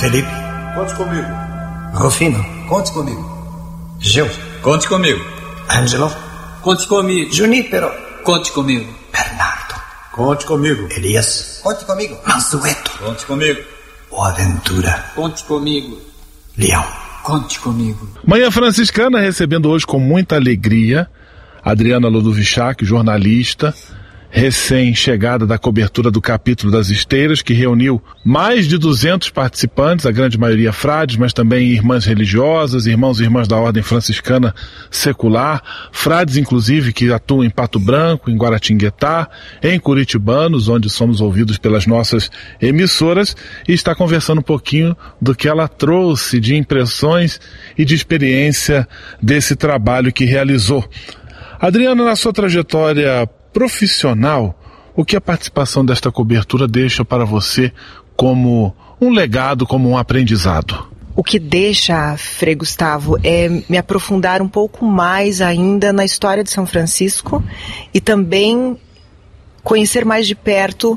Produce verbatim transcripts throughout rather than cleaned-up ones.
Felipe. Conte comigo. Rufino. Conte comigo. Gil. Conte comigo. Angelo. Conte comigo. Junípero. Conte comigo. Bernardo. Conte comigo. Elias. Conte comigo. Mansueto. Conte comigo. Boaventura. Conte comigo. Leão. Conte comigo. Manhã Franciscana recebendo hoje com muita alegria Adriana Lodovichac, jornalista, recém-chegada da cobertura do capítulo das Esteiras, que reuniu mais de duzentos participantes, a grande maioria frades, mas também irmãs religiosas, irmãos e irmãs da Ordem Franciscana Secular, frades inclusive que atuam em Pato Branco, em Guaratinguetá, em Curitibanos, onde somos ouvidos pelas nossas emissoras, e está conversando um pouquinho do que ela trouxe de impressões e de experiência desse trabalho que realizou. Adriana, na sua trajetória profissional, o que a participação desta cobertura deixa para você como um legado, como um aprendizado? O que deixa, Frei Gustavo, é me aprofundar um pouco mais ainda na história de São Francisco e também conhecer mais de perto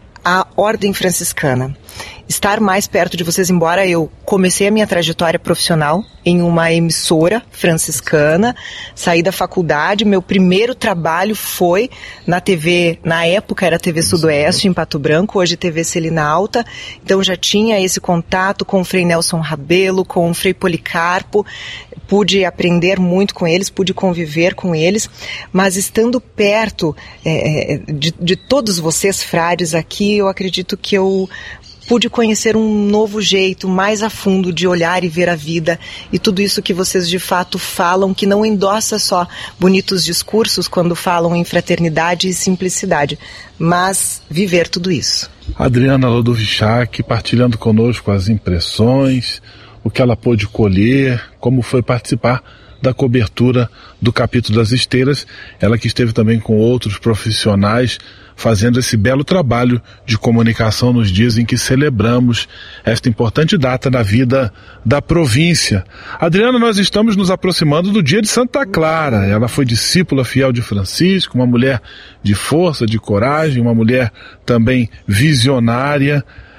a Ordem Franciscana. Estar mais perto de vocês, embora eu comecei a minha trajetória profissional em uma emissora franciscana, saí da faculdade, meu primeiro trabalho foi na T V, na época era T V Sudoeste, em Pato Branco, hoje T V Celina Alta, então já tinha esse contato com o Frei Nelson Rabelo, com o Frei Policarpo, pude aprender muito com eles, pude conviver com eles, mas estando perto é, de, de todos vocês, frades, aqui, eu acredito que eu pude conhecer um novo jeito, mais a fundo, de olhar e ver a vida, e tudo isso que vocês de fato falam, que não endossa só bonitos discursos quando falam em fraternidade e simplicidade, mas viver tudo isso. Adriana Lodovichac partilhando conosco as impressões, o que ela pôde colher, como foi participar da cobertura do capítulo das Esteiras, ela que esteve também com outros profissionais fazendo esse belo trabalho de comunicação nos dias em que celebramos esta importante data na vida da província. Adriana, nós estamos nos aproximando do dia de Santa Clara. Ela foi discípula fiel de Francisco, uma mulher de força, de coragem, uma mulher também visionária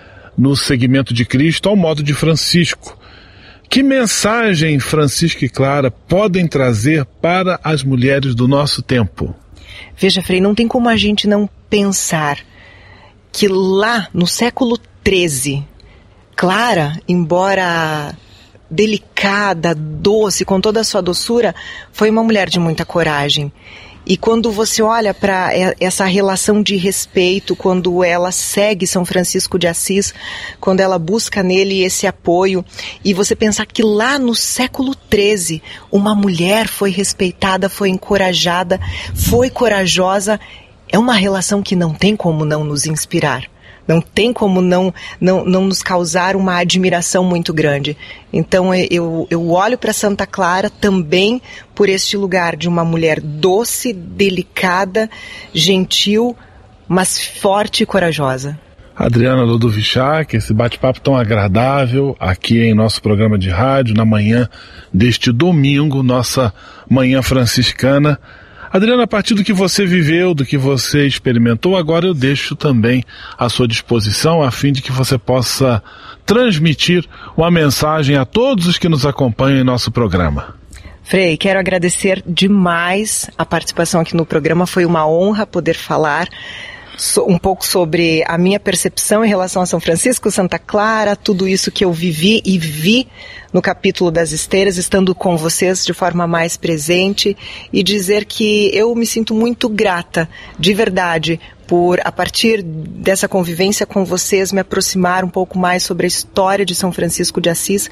no seguimento de Cristo ao modo de Francisco. Que mensagem Francisco e Clara podem trazer para as mulheres do nosso tempo? Veja, Frei, não tem como a gente não pensar que lá no século treze, Clara, embora delicada, doce, com toda a sua doçura, foi uma mulher de muita coragem. E quando você olha para essa relação de respeito, quando ela segue São Francisco de Assis, quando ela busca nele esse apoio, e você pensar que lá no século treze, uma mulher foi respeitada, foi encorajada, foi corajosa, é uma relação que não tem como não nos inspirar. Não tem como não, não, não nos causar uma admiração muito grande. Então eu, eu olho para Santa Clara também por este lugar de uma mulher doce, delicada, gentil, mas forte e corajosa. Adriana Lodovichac, esse bate-papo tão agradável aqui em nosso programa de rádio, na manhã deste domingo, nossa Manhã Franciscana. Adriana, a partir do que você viveu, do que você experimentou, agora eu deixo também à sua disposição, a fim de que você possa transmitir uma mensagem a todos os que nos acompanham em nosso programa. Frei, quero agradecer demais a participação aqui no programa, foi uma honra poder falar um pouco sobre a minha percepção em relação a São Francisco, Santa Clara, tudo isso que eu vivi e vi no capítulo das Esteiras, estando com vocês de forma mais presente, e dizer que eu me sinto muito grata, de verdade, por, a partir dessa convivência com vocês, me aproximar um pouco mais sobre a história de São Francisco de Assis,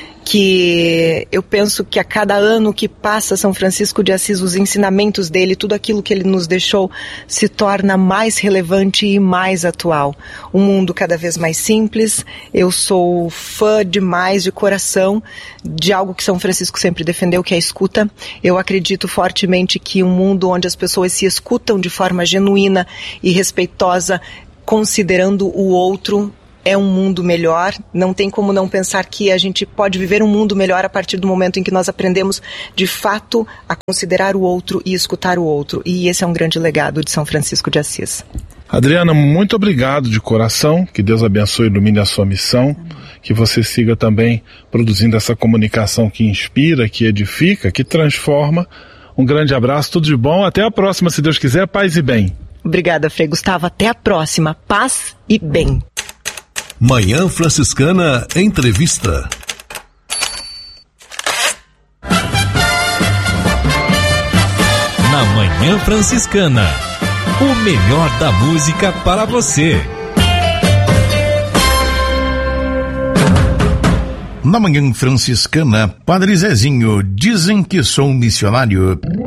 que eu penso que a cada ano que passa São Francisco de Assis, os ensinamentos dele, tudo aquilo que ele nos deixou, se torna mais relevante e mais atual. Um mundo cada vez mais simples. Eu sou fã demais, de coração, de algo que São Francisco sempre defendeu, que é a escuta. Eu acredito fortemente que um mundo onde as pessoas se escutam de forma genuína e respeitosa, considerando o outro, é um mundo melhor. Não tem como não pensar que a gente pode viver um mundo melhor a partir do momento em que nós aprendemos de fato a considerar o outro e escutar o outro. E esse é um grande legado de São Francisco de Assis. Adriana, muito obrigado de coração, que Deus abençoe e ilumine a sua missão, que você siga também produzindo essa comunicação que inspira, que edifica, que transforma. Um grande abraço, tudo de bom, até a próxima, se Deus quiser, paz e bem. Obrigada, Frei Gustavo, até a próxima, paz e bem. Manhã Franciscana Entrevista. Na Manhã Franciscana, o melhor da música para você. Na Manhã Franciscana, Padre Zezinho, dizem que sou missionário.